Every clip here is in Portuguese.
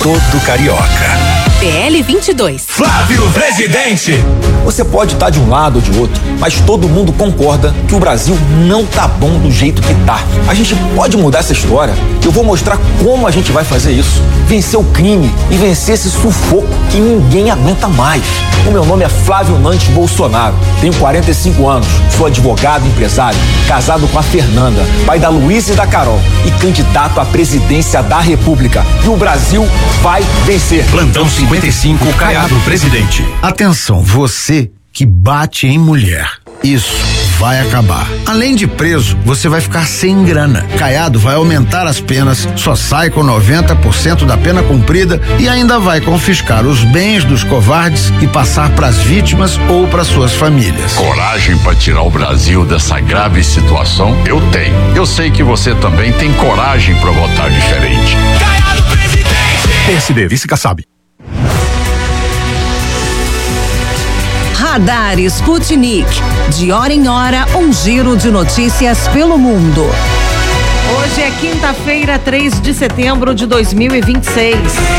todo carioca. PL 22. Flávio Presidente. Você pode estar de um lado ou de outro, mas todo mundo concorda que o Brasil não tá bom do jeito que tá. A gente pode mudar essa história. Eu vou mostrar como a gente vai fazer isso. Vencer o crime e vencer esse sufoco que ninguém aguenta mais. O meu nome é Flávio Nantes Bolsonaro. Tenho 45 anos, sou advogado e empresário, casado com a Fernanda, pai da Luísa e da Carol e candidato à presidência da República. E o Brasil vai vencer. Plantão 55, Caiado Presidente. Atenção, você que bate em mulher. Isso vai acabar. Além de preso, você vai ficar sem grana. Caiado vai aumentar as penas, só sai com 90% da pena cumprida e ainda vai confiscar os bens dos covardes e passar para as vítimas ou para suas famílias. Coragem para tirar o Brasil dessa grave situação? Eu tenho. Eu sei que você também tem coragem para votar diferente. Caiado Presidente. PSD, vice Kassab. Radar Sputnik. De hora em hora, um giro de notícias pelo mundo. Hoje é quinta-feira, 3 de setembro de 2026.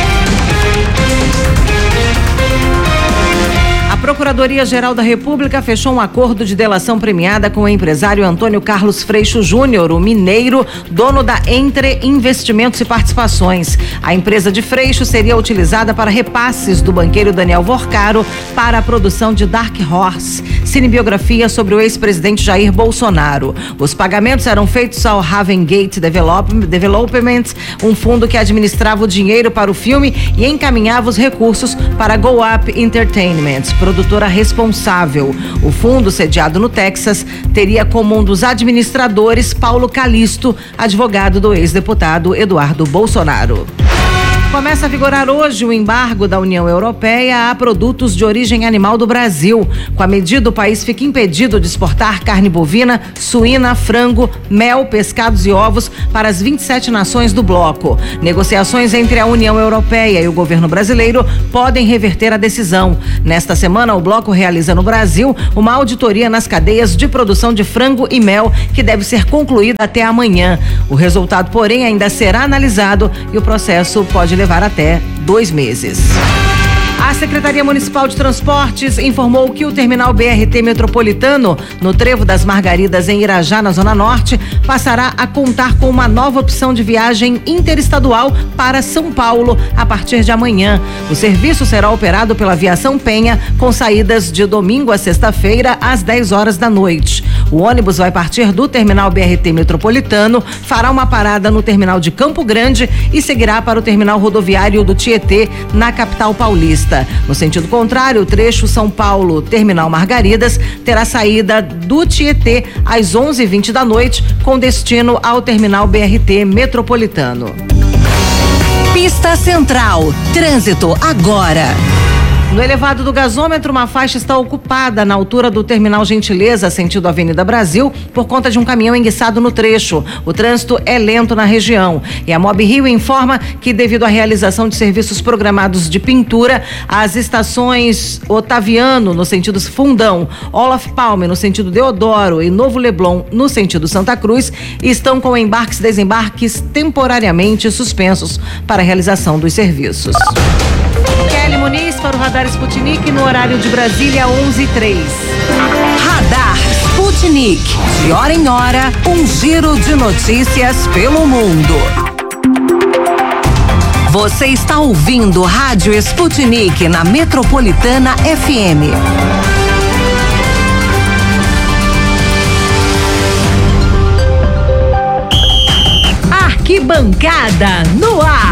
A Procuradoria-Geral da República fechou um acordo de delação premiada com o empresário Antônio Carlos Freixo Júnior, o mineiro, dono da Entre Investimentos e Participações. A empresa de Freixo seria utilizada para repasses do banqueiro Daniel Vorcaro para a produção de Dark Horse, cinebiografia sobre o ex-presidente Jair Bolsonaro. Os pagamentos eram feitos ao Haven Gate Development, um fundo que administrava o dinheiro para o filme e encaminhava os recursos para a Go Up Entertainment, produtora responsável. O fundo, sediado no Texas, teria como um dos administradores Paulo Calisto, advogado do ex-deputado Eduardo Bolsonaro. Começa a vigorar hoje o embargo da União Europeia a produtos de origem animal do Brasil. Com a medida, o país fica impedido de exportar carne bovina, suína, frango, mel, pescados e ovos para as 27 nações do bloco. Negociações entre a União Europeia e o governo brasileiro podem reverter a decisão. Nesta semana, o bloco realiza no Brasil uma auditoria nas cadeias de produção de frango e mel, que deve ser concluída até amanhã. O resultado, porém, ainda será analisado e o processo pode levar até 2 meses. A Secretaria Municipal de Transportes informou que o terminal BRT Metropolitano, no Trevo das Margaridas, em Irajá, na Zona Norte, passará a contar com uma nova opção de viagem interestadual para São Paulo a partir de amanhã. O serviço será operado pela Aviação Penha, com saídas de domingo a sexta-feira, às 10 horas da noite. O ônibus vai partir do terminal BRT Metropolitano, fará uma parada no terminal de Campo Grande e seguirá para o terminal rodoviário do Tietê, na capital paulista. No sentido contrário, o trecho São Paulo, terminal Margaridas, terá saída do Tietê às 11h20 da noite, com destino ao terminal BRT Metropolitano. Pista Central. Trânsito agora. No elevado do gasômetro, uma faixa está ocupada na altura do terminal Gentileza, sentido Avenida Brasil, por conta de um caminhão enguiçado no trecho. O trânsito é lento na região. E a Mob Rio informa que, devido à realização de serviços programados de pintura, as estações Otaviano, no sentido Fundão, Olaf Palme, no sentido Deodoro, e Novo Leblon, no sentido Santa Cruz, estão com embarques e desembarques temporariamente suspensos para a realização dos serviços. Kelly Muniz para o Radar Sputnik, no horário de Brasília, 11h03. Radar Sputnik. De hora em hora, um giro de notícias pelo mundo. Você está ouvindo Rádio Sputnik na Metropolitana FM. Arquibancada no ar.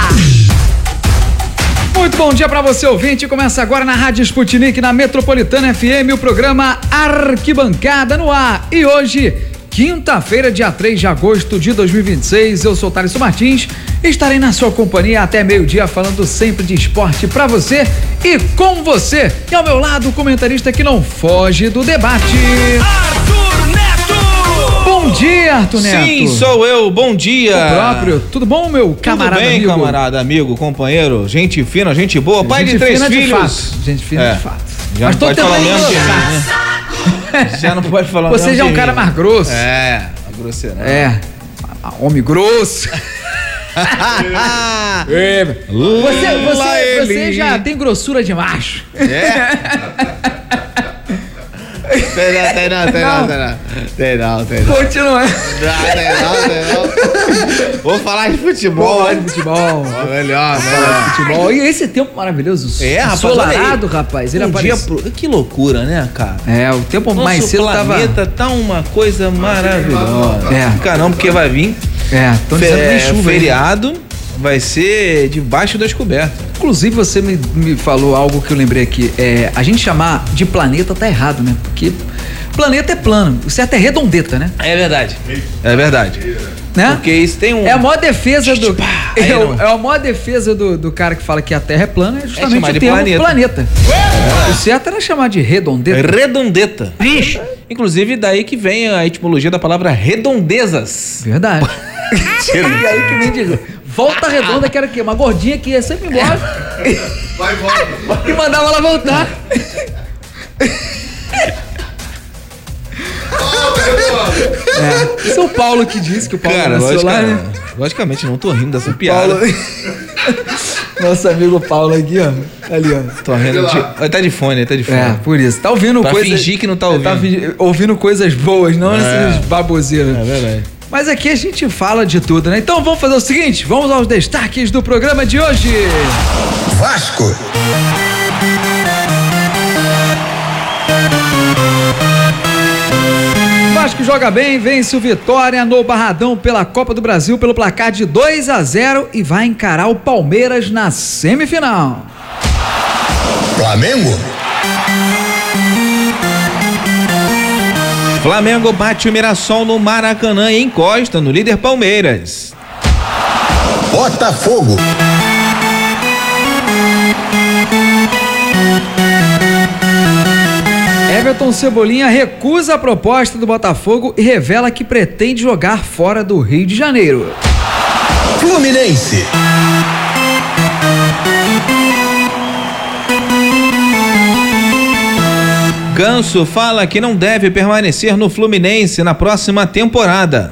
Muito bom dia para você, ouvinte. Começa agora na Rádio Sputnik, na Metropolitana FM, o programa Arquibancada no ar. E hoje, quinta-feira, dia 3 de agosto de 2026, eu sou Thaleson Martins e estarei na sua companhia até meio-dia, falando sempre de esporte para você e com você. E ao meu lado, o comentarista que não foge do debate, Arthur Neto! Bom dia, Arthur Neto. Sim, sou eu, bom dia. O próprio. Tudo bom, meu camarada? Tudo bem, amigo? camarada, amigo, companheiro, gente fina, gente boa, pai Gente de 3 fina filhos. de fato. Gente fina de fato. Já Mas não tô pode falar tentando mesmo de mim, engrossar. né? Já não pode falar Você mesmo já é de um cara mim. mais grosso. É, grosseiro. É, homem grosso. Você já tem grossura de macho. Tem não. Continua. Vou falar de futebol. Melhor. Futebol. E esse tempo maravilhoso. Rapaz. Ensolarado, rapaz. Ele apareceu. Que loucura, né, cara? O tempo mais cedo tava... O planeta tá uma coisa maravilhosa. Caramba, porque vai vir estão dizendo que tem chuva, feriado, vai ser debaixo das cobertas. Inclusive, você me falou algo que eu lembrei aqui. A gente chamar de planeta tá errado, né? Porque planeta é plano. O certo é redondeta, né? É verdade. Né? Porque isso tem um... É a maior defesa do... É a maior defesa do cara que fala que a Terra é plana, é justamente o termo planeta. O certo era chamar de redondeta. Redondeta. Vixe. Inclusive, daí que vem a etimologia da palavra redondezas. Verdade. E aí que vem de... Volta redonda, que era o quê? Uma gordinha que ia sempre embora. Vai e volta. E mandava ela voltar. São Paulo que disse que o Paulo nasceu lá, né? Logicamente, não tô rindo dessa piada. Nosso amigo Paulo aqui, ó. Ali, ó. Tô rindo. Ele tá de fone, por isso. Tá ouvindo pra fingir que não tá ouvindo. Tá ouvindo coisas boas, não essas baboseiras. É verdade. Mas aqui a gente fala de tudo, né? Então vamos fazer o seguinte, vamos aos destaques do programa de hoje. Vasco. Vasco joga bem, vence o Vitória no Barradão pela Copa do Brasil pelo placar de 2-0 e vai encarar o Palmeiras na semifinal. Flamengo bate o Mirassol no Maracanã e encosta no líder Palmeiras. Botafogo. Everton Cebolinha recusa a proposta do Botafogo e revela que pretende jogar fora do Rio de Janeiro. Fluminense. Ganso fala que não deve permanecer no Fluminense na próxima temporada.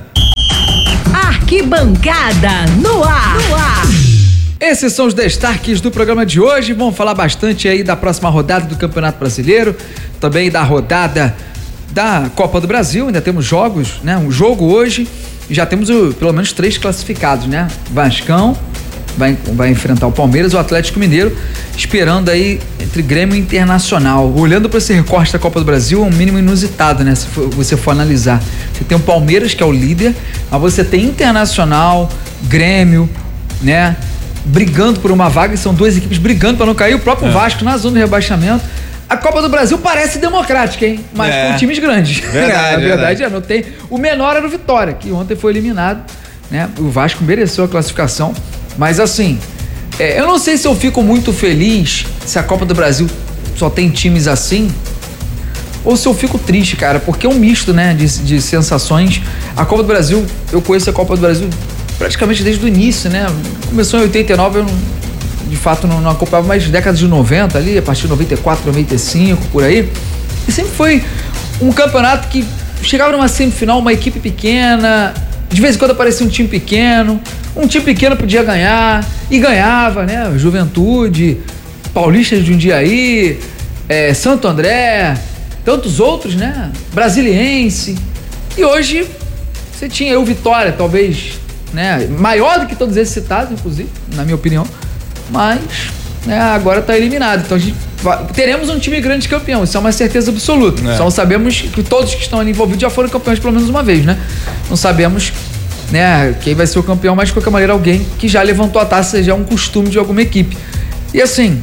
Arquibancada no ar. Esses são os destaques do programa de hoje. Vamos falar bastante aí da próxima rodada do Campeonato Brasileiro, também da rodada da Copa do Brasil. Ainda temos jogos, né? Um jogo hoje e já temos pelo menos 3 classificados, né? Vascão vai enfrentar o Palmeiras, o Atlético Mineiro, esperando aí entre Grêmio e Internacional. Olhando para esse recorte da Copa do Brasil, é um mínimo inusitado, né? Se você for analisar. Você tem o Palmeiras, que é o líder, mas você tem Internacional, Grêmio, né? Brigando por uma vaga, são 2 equipes brigando para não cair, o próprio Vasco na zona de rebaixamento. A Copa do Brasil parece democrática, hein? Mas com times grandes. Verdade, a verdade não tem. O menor era o Vitória, que ontem foi eliminado, né? O Vasco mereceu a classificação, mas assim, eu não sei se eu fico muito feliz se a Copa do Brasil só tem times assim, ou se eu fico triste, cara, porque é um misto, né, de sensações. A Copa do Brasil, eu conheço a Copa do Brasil praticamente desde o início, né? Começou em 89, eu de fato não acompanhava mais décadas de 90 ali, a partir de 94, 95, por aí. E sempre foi um campeonato que chegava numa semifinal, uma equipe pequena, de vez em quando aparecia um time pequeno podia ganhar, e ganhava, né? Juventude, Paulista de Jundiaí, Santo André, tantos outros, né? Brasiliense. E hoje você tinha o Vitória, talvez, né? Maior do que todos esses citados, inclusive, na minha opinião. Mas, né, agora está eliminado. Então teremos um time grande campeão, isso é uma certeza absoluta. Só sabemos que todos que estão ali envolvidos já foram campeões pelo menos uma vez, né? Não sabemos, né, quem vai ser o campeão, mas de qualquer maneira alguém que já levantou a taça, já é um costume de alguma equipe. E assim,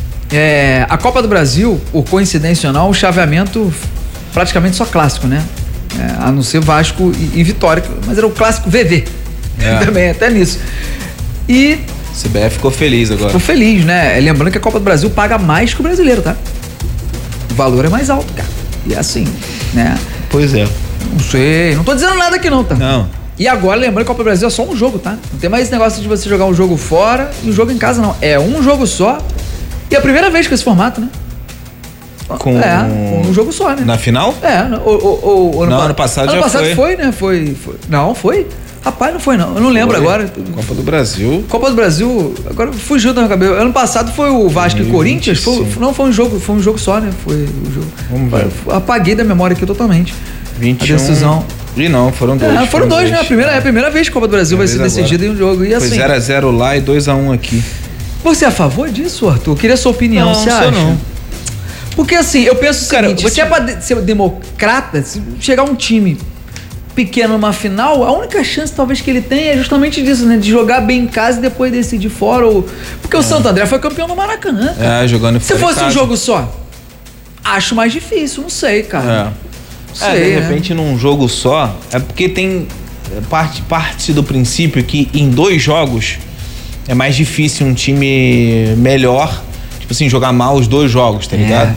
a Copa do Brasil, por coincidência ou não, o chaveamento praticamente só clássico, né? A não ser Vasco e Vitória, mas era o clássico VV. Também, até nisso. E CBF ficou feliz agora. Ficou feliz, né? Lembrando que a Copa do Brasil paga mais que o brasileiro, tá? O valor é mais alto, cara. E assim, né? Pois é. Não sei, não tô dizendo nada aqui não, tá? Não. E agora, lembrando que a Copa do Brasil é só um jogo, tá? Não tem mais esse negócio de você jogar um jogo fora e um jogo em casa, não. É um jogo só. E é a primeira vez com esse formato, né? Com um jogo só, né? Na final? Ano passado já foi. Ano passado foi, né? Foi. Não, foi. Rapaz, não foi não. Eu não lembro agora. Copa do Brasil. Copa do Brasil, agora fugiu da minha cabeça. Ano passado foi o Vasco e Corinthians. Não foi um jogo só, né? Foi o jogo. Vamos ver. Apaguei da memória aqui totalmente. 21. A decisão. E não, foram dois. Foram dois, né? A primeira vez que a Copa do Brasil vai ser decidida em um jogo. E assim, foi 0-0 lá e 2-1 aqui. Você é a favor disso, Arthur? Eu queria a sua opinião. Não, você acha? Não. Porque assim, eu penso o seguinte, se é pra ser democrata, se chegar um time pequeno numa final, a única chance talvez que ele tenha é justamente disso, né? De jogar bem em casa e depois decidir fora. Porque o Santo André foi campeão do Maracanã. Jogando fora. Se fosse um jogo só, acho mais difícil, não sei, cara. De repente num jogo só, é porque tem parte do princípio que em 2 jogos é mais difícil um time melhor, tipo assim, jogar mal os 2 jogos, tá ligado?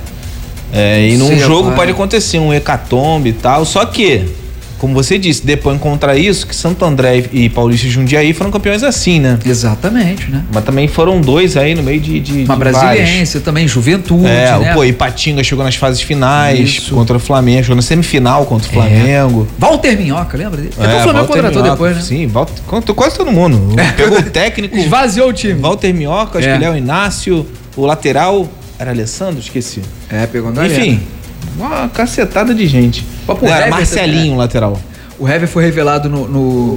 E num jogo pode acontecer um hecatombe e tal, só que, como você disse, depois contra isso, que Santo André e Paulista e Jundiaí foram campeões assim, né? Exatamente, né? Mas também foram 2 aí no meio de uma brasiliense também, Juventude, né? Ipatinga chegou nas fases finais contra o Flamengo, chegou na semifinal contra o Flamengo. Walter Minhoca, lembra dele? Até o Flamengo contratou depois, né? Sim, quase todo mundo. Pegou o técnico. Esvaziou o time. Walter Minhoca, acho que Léo Inácio, o lateral era Alessandro, esqueci. Pegou na Enfim, uma cacetada de gente. Era Marcelinho, lateral. O Hever foi revelado no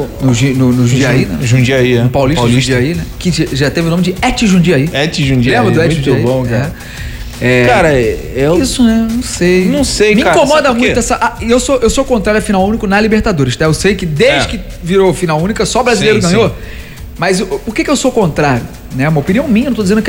Jundiaí, né? Jundiaí, no Paulista Jundiaí, né? Que já teve o nome de Et Jundiaí. Et Jundiaí. Lembra do Et Jundiaí? Muito bom, cara. Cara, isso, né? Não sei, Me cara. Me incomoda muito essa... Eu sou contrário a final único na Libertadores, tá? Eu sei que desde que virou final única, só brasileiro ganhou. Sim. Mas por que eu sou contrário? Né? Uma opinião minha, não tô dizendo que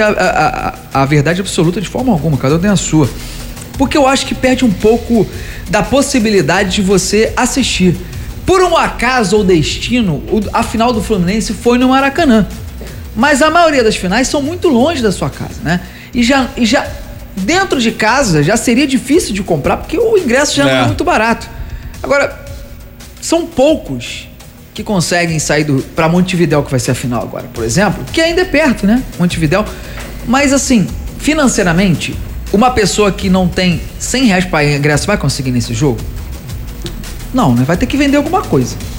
a verdade absoluta de forma alguma, cada um tem a sua. Porque eu acho que perde um pouco da possibilidade de você assistir. Por um acaso ou destino, a final do Fluminense foi no Maracanã. Mas a maioria das finais são muito longe da sua casa, né? E já dentro de casa já seria difícil de comprar, porque o ingresso já não é muito barato. Agora, são poucos que conseguem sair para Montevidéu, que vai ser a final agora, por exemplo, que ainda é perto, né? Montevidéu. Mas assim, financeiramente, uma pessoa que não tem R$100 para ingresso vai conseguir nesse jogo? Não, né? Vai ter que vender alguma coisa.